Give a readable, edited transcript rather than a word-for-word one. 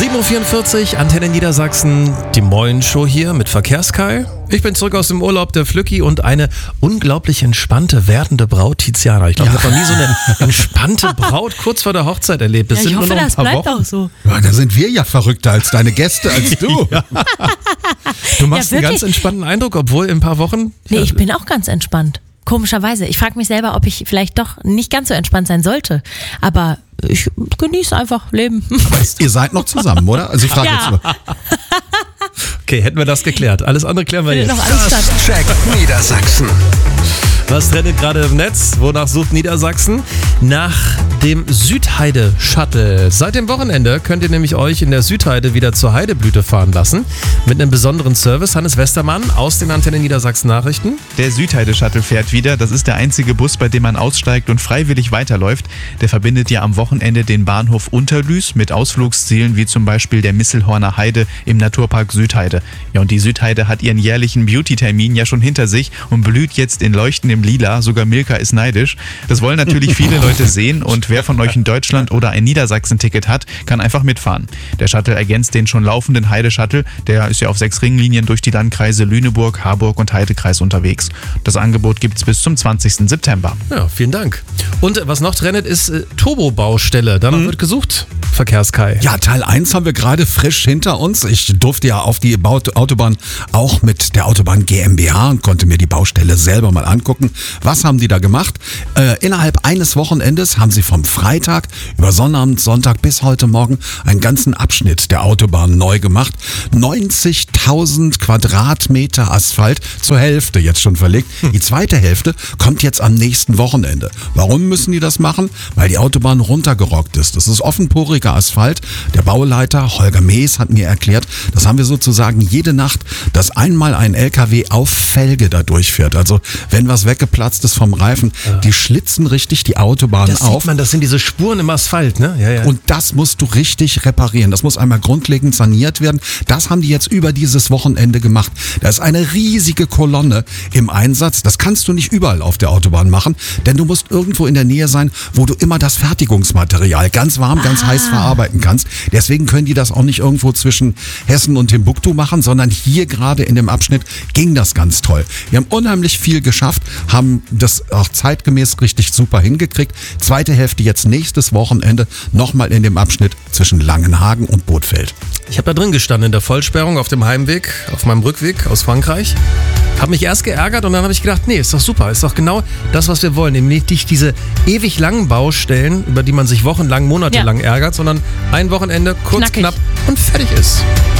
7.44 Uhr, Antenne Niedersachsen, die Moin-Show hier mit Verkehrskai. Ich bin zurück aus dem Urlaub, der Flücki und eine unglaublich entspannte, werdende Braut, Tiziana. Ich glaube, ich habe noch nie so eine entspannte Braut kurz vor der Hochzeit erlebt. Ich hoffe, das bleibt auch so. Ja, da sind wir ja verrückter als deine Gäste, als du. Ja. Du machst einen ganz entspannten Eindruck, obwohl in ein paar Wochen... Nee, ich bin auch ganz entspannt. Komischerweise. Ich frage mich selber, ob ich vielleicht doch nicht ganz so entspannt sein sollte. Aber ich genieße einfach Leben. Aber ihr seid noch zusammen, oder? Also ich frage jetzt nur. Okay, hätten wir das geklärt. Alles andere klären wir jetzt. Noch alles statt. Check Niedersachsen. Was trendet gerade im Netz? Wonach sucht Niedersachsen? Nach dem Südheide-Shuttle. Seit dem Wochenende könnt ihr nämlich euch in der Südheide wieder zur Heideblüte fahren lassen. Mit einem besonderen Service. Hannes Westermann aus den Antenne Niedersachsen Nachrichten. Der Südheide-Shuttle fährt wieder. Das ist der einzige Bus, bei dem man aussteigt und freiwillig weiterläuft. Der verbindet ja am Wochenende den Bahnhof Unterlüß mit Ausflugszielen wie zum Beispiel der Misselhorner Heide im Naturpark Südheide. Ja, und die Südheide hat ihren jährlichen Beauty-Termin ja schon hinter sich und blüht jetzt in leuchtendem Lila. Sogar Milka ist neidisch. Das wollen natürlich viele Leute sehen und wer von euch in Deutschland oder ein Niedersachsen-Ticket hat, kann einfach mitfahren. Der Shuttle ergänzt den schon laufenden Heide-Shuttle. Der ist ja auf 6 Ringlinien durch die Landkreise Lüneburg, Harburg und Heidekreis unterwegs. Das Angebot gibt es bis zum 20. September. Ja, vielen Dank. Und was noch trennt, ist Turbo-Baustelle. Danach wird gesucht. Verkehrskai. Ja, Teil 1 haben wir gerade frisch hinter uns. Ich durfte ja auf die Autobahn auch mit der Autobahn GmbH und konnte mir die Baustelle selber mal angucken. Was haben die da gemacht? Innerhalb eines Wochenendes haben sie vom Freitag über Sonnabend, Sonntag bis heute Morgen einen ganzen Abschnitt der Autobahn neu gemacht. 90.000 Quadratmeter Asphalt zur Hälfte jetzt schon verlegt. Die zweite Hälfte kommt jetzt am nächsten Wochenende. Warum müssen die das machen? Weil die Autobahn runtergerockt ist. Das ist offenporiger Asphalt. Der Bauleiter Holger Mees hat mir erklärt, das haben wir sozusagen jede Nacht, dass einmal ein LKW auf Felge da durchfährt. Also wenn was weggeplatzt ist vom Reifen, die schlitzen richtig die Autobahn Das auf. sieht man, das sind diese Spuren im Asphalt, ne? Ja, ja. Und das musst du richtig reparieren. Das muss einmal grundlegend saniert werden. Das haben die jetzt über dieses Wochenende gemacht. Da ist eine riesige Kolonne im Einsatz. Das kannst du nicht überall auf der Autobahn machen, denn du musst irgendwo in der Nähe sein, wo du immer das Fertigungsmaterial ganz warm, ganz heiß verarbeiten kannst. Deswegen können die das auch nicht irgendwo zwischen Hessen und Timbuktu machen, sondern hier gerade in dem Abschnitt ging das ganz toll. Wir haben unheimlich viel geschafft, haben das auch zeitgemäß richtig super hingekriegt. Zweite Hälfte jetzt nächstes Wochenende nochmal in dem Abschnitt zwischen Langenhagen und Bothfeld. Ich habe da drin gestanden in der Vollsperrung auf dem Heimweg, auf meinem Rückweg aus Frankreich. Habe mich erst geärgert und dann habe ich gedacht, nee, ist doch super, ist doch genau das, was wir wollen. Nämlich nicht diese ewig langen Baustellen, über die man sich wochenlang, monatelang ärgert, sondern ein Wochenende, kurz, Knackig. knapp und fertig ist.